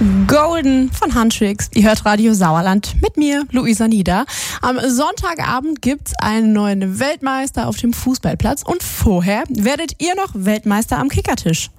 Golden von Huntrix. Ihr hört Radio Sauerland mit mir, Luisa Nieder. Am Sonntagabend gibt's einen neuen Weltmeister auf dem Fußballplatz und vorher werdet ihr noch Weltmeister am Kickertisch.